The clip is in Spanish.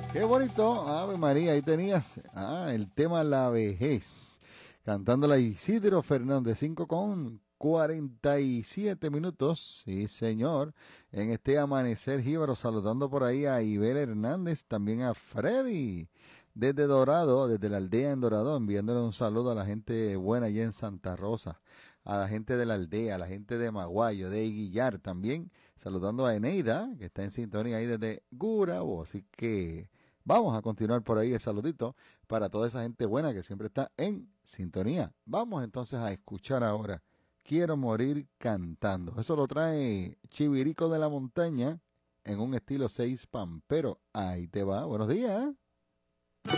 Qué bonito, Ave María, ahí tenías el tema La Vejez, cantándola Isidro Fernández, 5:47 minutos, sí señor, en este amanecer jíbaro, saludando por ahí a Ibel Hernández, también a Freddy, desde Dorado, desde la aldea en Dorado, enviándole un saludo a la gente buena allá en Santa Rosa, a la gente de la aldea, a la gente de Maguayo, de Guillar también, saludando a Eneida, que está en sintonía ahí desde Gurabo, así que... Vamos a continuar por ahí el saludito para toda esa gente buena que siempre está en sintonía. Vamos entonces a escuchar ahora Quiero morir cantando. Eso lo trae Chivirico de la Montaña en un estilo 6 pampero. Ahí te va. Buenos días.